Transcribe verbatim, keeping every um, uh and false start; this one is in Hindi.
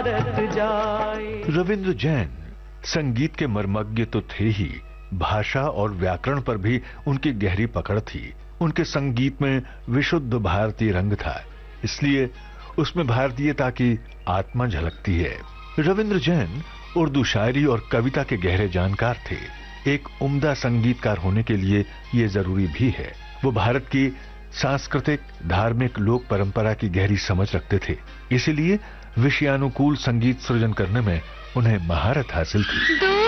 रविंद्र जैन संगीत के मर्मज्ञ तो थे ही, भाषा और व्याकरण पर भी उनकी गहरी पकड़ थी। उनके संगीत में विशुद्ध भारतीय रंग था, इसलिए उसमें भारतीयता की आत्मा झलकती है। रविंद्र जैन उर्दू शायरी और कविता के गहरे जानकार थे। एक उम्दा संगीतकार होने के लिए ये जरूरी भी है, वो भारत की सांस्कृतिक, धार्मिक, लोक परंपरा की गहरी समझ रखते थे। इसीलिए विषयानुकूल संगीत सृजन करने में उन्हें महारत हासिल थी।